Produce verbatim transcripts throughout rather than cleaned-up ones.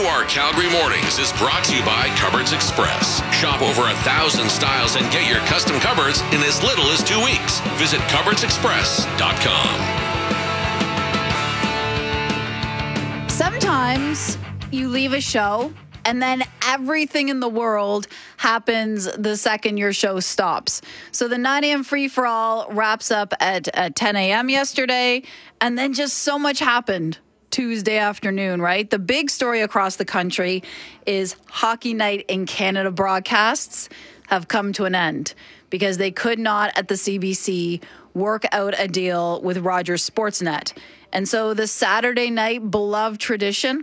Our Calgary Mornings is brought to you by Cupboards Express. Shop over a thousand styles and get your custom cupboards in as little as two weeks. Visit cupboards express dot com. Sometimes you leave a show and then everything in the world happens the second your show stops. So the nine a.m. free-for-all wraps up at, at ten a.m. yesterday, and then just so much happened Tuesday afternoon, right? The big story across the country is Hockey Night in Canada broadcasts have come to an end because they could not at the C B C work out a deal with Rogers Sportsnet. And so the Saturday night beloved tradition,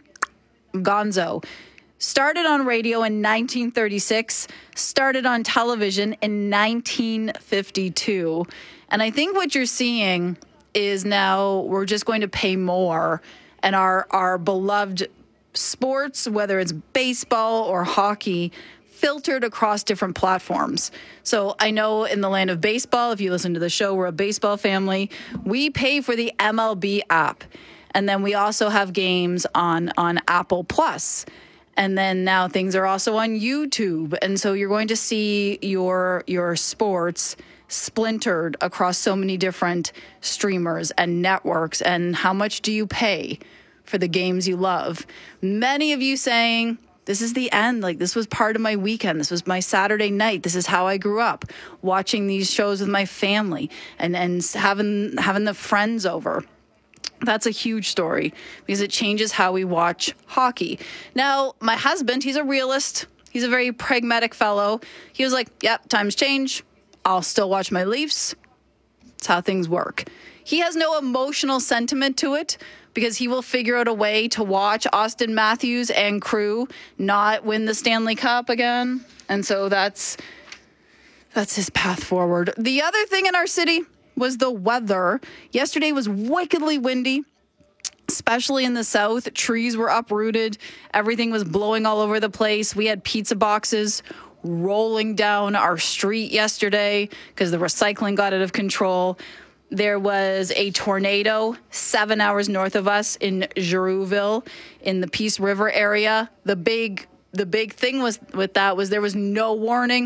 Gonzo, started on radio in nineteen thirty-six, started on television in nineteen fifty-two. And I think what you're seeing is now we're just going to pay more, and our, our beloved sports, whether it's baseball or hockey, filtered across different platforms. So I know in the land of baseball, if you listen to the show, we're a baseball family. We pay for the M L B app. And then we also have games on, on Apple Plus. And then now things are also on YouTube. And so you're going to see your your sports splintered across so many different streamers and networks. And how much do you pay for the games you love? Many of you saying, this is the end. Like, this was part of my weekend. This was my Saturday night. This is how I grew up, watching these shows with my family and, and having having the friends over. That's a huge story because it changes how we watch hockey. Now, my husband, he's a realist. He's a very pragmatic fellow. He was like, yep, times change. I'll still watch my Leafs. That's how things work. He has no emotional sentiment to it because he will figure out a way to watch Auston Matthews and crew not win the Stanley Cup again. And so that's that's his path forward. The other thing in our city was the weather. Yesterday was wickedly windy, especially in the south. Trees were uprooted. Everything was blowing all over the place. We had pizza boxes rolling down our street yesterday because the recycling got out of control. There was a tornado seven hours north of us in Girouville in the Peace River area. The big, the big thing was with that was there was no warning,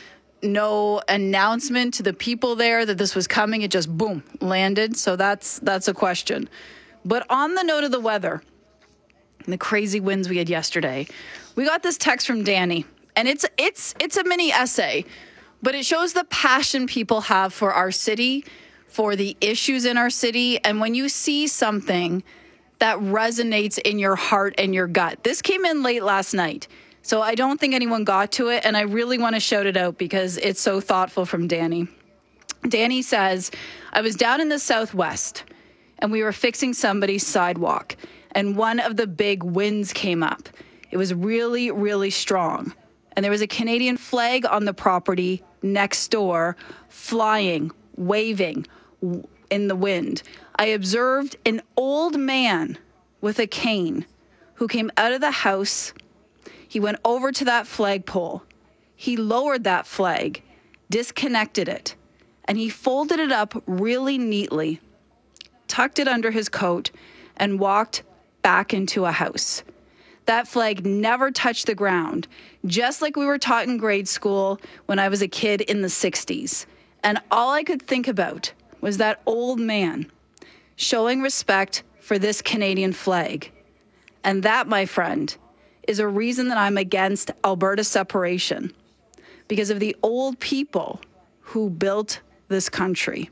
no announcement to the people there that this was coming. It just, boom, landed. So that's that's a question. But on the note of the weather and the crazy winds we had yesterday, we got this text from Danny. And it's it's it's a mini essay, but it shows the passion people have for our city, for the issues in our city. And when you see something that resonates in your heart and your gut, this came in late last night. So I don't think anyone got to it, and I really want to shout it out because it's so thoughtful from Danny. Danny says, I was down in the Southwest, and we were fixing somebody's sidewalk, and one of the big winds came up. It was really, really strong, and there was a Canadian flag on the property next door, flying, waving in the wind. I observed an old man with a cane who came out of the house. He went over to that flagpole. He lowered that flag, disconnected it, and he folded it up really neatly, tucked it under his coat, and walked back into a house. That flag never touched the ground, just like we were taught in grade school when I was a kid in the sixties. And all I could think about was that old man showing respect for this Canadian flag. And that, my friend, is a reason that I'm against Alberta separation, because of the old people who built this country.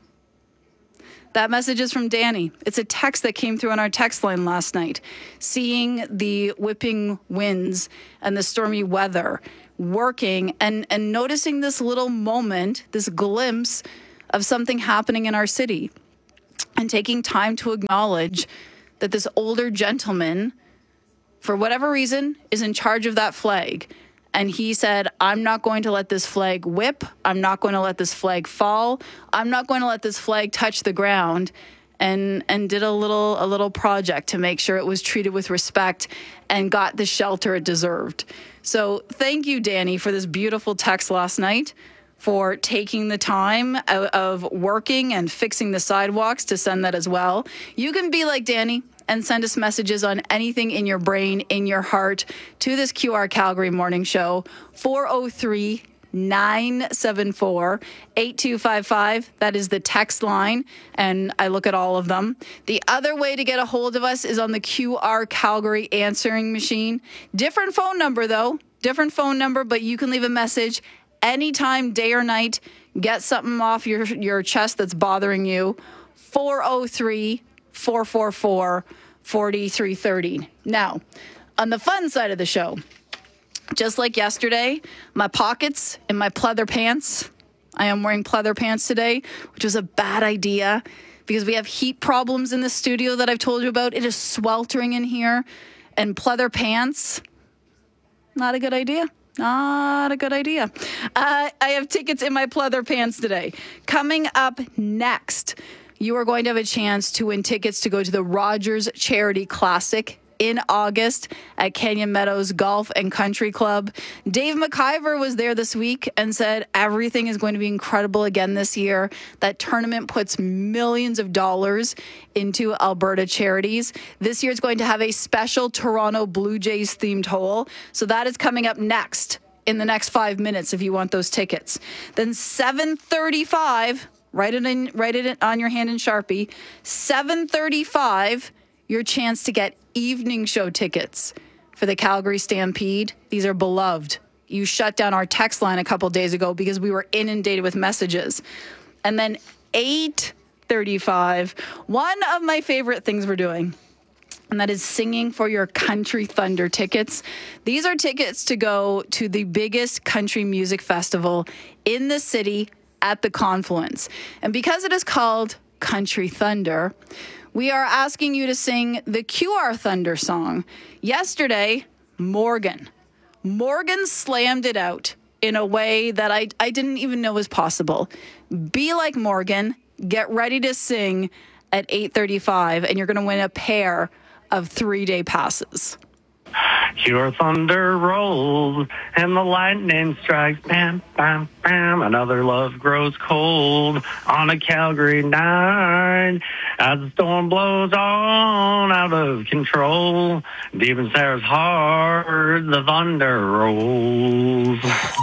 That message is from Danny. It's a text that came through on our text line last night. Seeing the whipping winds and the stormy weather working and, and noticing this little moment, this glimpse of something happening in our city, and taking time to acknowledge that this older gentleman, for whatever reason, is in charge of that flag. And he said, I'm not going to let this flag whip. I'm not going to let this flag fall. I'm not going to let this flag touch the ground. And and did a little a little project to make sure it was treated with respect and got the shelter it deserved. So thank you, Danny, for this beautiful text last night, for taking the time of working and fixing the sidewalks to send that as well. You can be like Danny and send us messages on anything in your brain, in your heart, to this Q R Calgary Morning Show, four oh three, nine seven four, eight two five five. That is the text line, and I look at all of them. The other way to get a hold of us is on the Q R Calgary answering machine. Different phone number, though. Different phone number, but you can leave a message anytime, day or night. Get something off your, your chest that's bothering you. four oh three, four four four, four three three oh. Now, on the fun side of the show, just like yesterday, my pockets in my pleather pants. I am wearing pleather pants today, which was a bad idea because we have heat problems in the studio that I've told you about. It is sweltering in here, and pleather pants, not a good idea. Not a good idea. Uh, I have tickets in my pleather pants today. Coming up next, you are going to have a chance to win tickets to go to the Rogers Charity Classic in August at Canyon Meadows Golf and Country Club. Dave McIver was there this week and said everything is going to be incredible again this year. That tournament puts millions of dollars into Alberta charities. This year it's going to have a special Toronto Blue Jays themed hole. So that is coming up next in the next five minutes if you want those tickets. Then seven thirty-five, write it in, write it on your hand in Sharpie, seven thirty-five, your chance to get evening show tickets for the Calgary Stampede. These are beloved. You shut down our text line a couple days ago because we were inundated with messages. And then eight thirty-five, one of my favorite things we're doing, and that is singing for your Country Thunder tickets. These are tickets to go to the biggest country music festival in the city at the Confluence. And because it is called Country Thunder, we are asking you to sing the Q R Thunder song. Yesterday, Morgan. Morgan slammed it out in a way that I, I didn't even know was possible. Be like Morgan. Get ready to sing at eight thirty-five, and you're going to win a pair of three-day passes. Your thunder rolls and the lightning strikes, bam, bam, bam. Another love grows cold on a Calgary night as the storm blows on out of control. Deep in Sarah's heart, the thunder rolls. How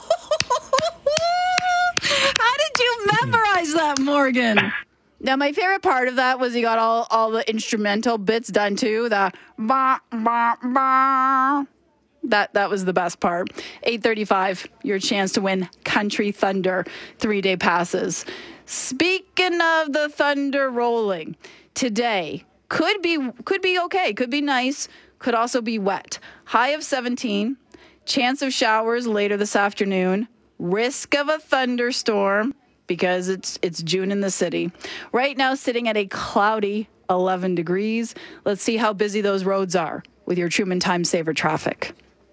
did you memorize that, Morgan? Now, my favorite part of that was he got all, all the instrumental bits done, too. The ba, ba, ba. That, that was the best part. eight thirty-five, your chance to win Country Thunder three-day passes. Speaking of the thunder rolling, today could be could be okay, could be nice, could also be wet. High of seventeen, chance of showers later this afternoon, risk of a thunderstorm, because it's it's June in the city. Right now, sitting at a cloudy eleven degrees. Let's see how busy those roads are with your Truman Time Saver traffic.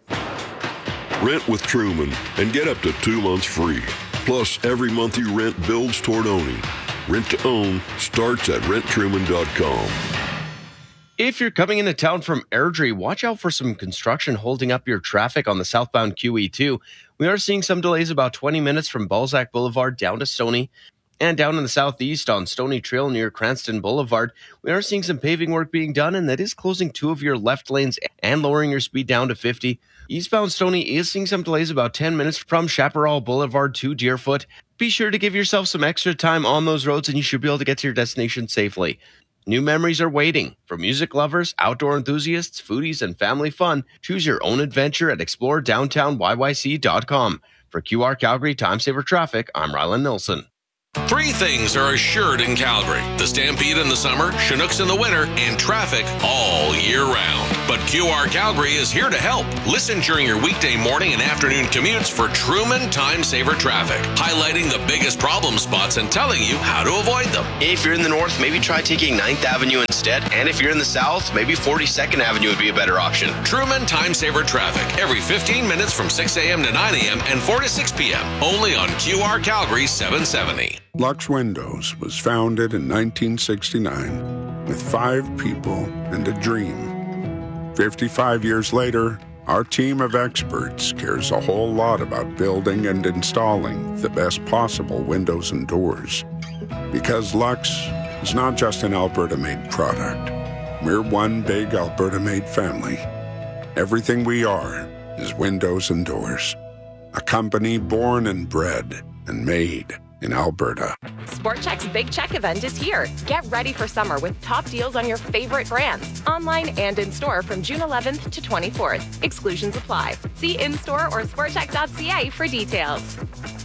Rent with Truman and get up to two months free. Plus, every month you rent builds toward owning. Rent to own starts at rent truman dot com. If you're coming into town from Airdrie, watch out for some construction holding up your traffic on the southbound Q E two. We are seeing some delays about twenty minutes from Balzac Boulevard down to Stoney. And down in the southeast on Stoney Trail near Cranston Boulevard, we are seeing some paving work being done, and that is closing two of your left lanes and lowering your speed down to fifty. Eastbound Stoney is seeing some delays about ten minutes from Chaparral Boulevard to Deerfoot. Be sure to give yourself some extra time on those roads, and you should be able to get to your destination safely. New memories are waiting. For music lovers, outdoor enthusiasts, foodies, and family fun, choose your own adventure at explore downtown y y c dot com. For Q R Calgary Time Saver Traffic, I'm Rylan Nilsson. Three things are assured in Calgary: the Stampede in the summer, Chinooks in the winter, and traffic all year round. But Q R Calgary is here to help. Listen during your weekday morning and afternoon commutes for Truman Time Saver Traffic, highlighting the biggest problem spots and telling you how to avoid them. If you're in the north, maybe try taking ninth Avenue instead. And if you're in the south, maybe forty-second Avenue would be a better option. Truman Time Saver Traffic, every fifteen minutes from six a.m. to nine a.m. and four to six p.m. Only on Q R Calgary seven seventy. Lux Windows was founded in nineteen sixty-nine with five people and a dream. fifty-five years later, our team of experts cares a whole lot about building and installing the best possible windows and doors. Because Lux is not just an Alberta-made product, We're one big Alberta-made family. Everything we are is windows and doors. A company born and bred and made in Alberta. Sport Chek's Big Check event is here. Get ready for summer with top deals on your favorite brands, online and in-store from June eleventh to twenty-fourth. Exclusions apply. See in-store or sport chek dot c a for details.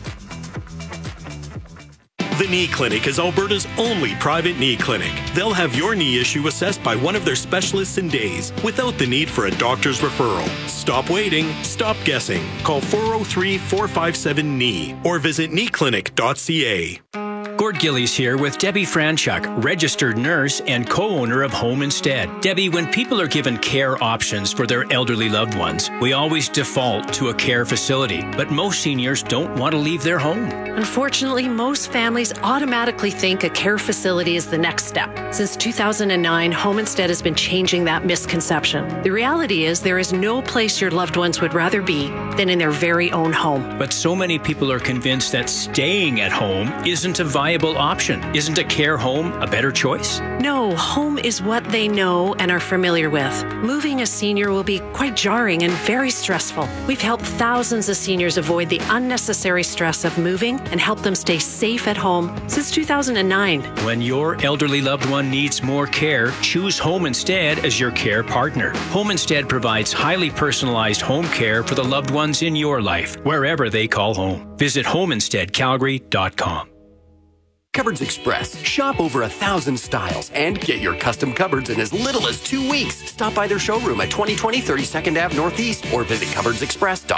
The Knee Clinic is Alberta's only private knee clinic. They'll have your knee issue assessed by one of their specialists in days without the need for a doctor's referral. Stop waiting. Stop guessing. Call four oh three, four five seven, K N E E or visit knee clinic dot c a. Gord Gillies here with Debbie Franchuk, registered nurse and co-owner of Home Instead. Debbie, when people are given care options for their elderly loved ones, we always default to a care facility, but most seniors don't want to leave their home. Unfortunately, most families automatically think a care facility is the next step. Since two thousand nine, Home Instead has been changing that misconception. The reality is there is no place your loved ones would rather be than in their very own home. But so many people are convinced that staying at home isn't a viable option. Isn't a care home a better choice? No, home is what they know and are familiar with. Moving a senior will be quite jarring and very stressful. We've helped thousands of seniors avoid the unnecessary stress of moving and help them stay safe at home since two thousand nine. When your elderly loved one needs more care, choose Home Instead as your care partner. Home Instead provides highly personalized home care for the loved ones in your life, wherever they call home. Visit home instead calgary dot com. Cupboards Express. Shop over a thousand styles and get your custom cupboards in as little as two weeks. Stop by their showroom at twenty twenty thirty-second Avenue Northeast or visit cupboards express dot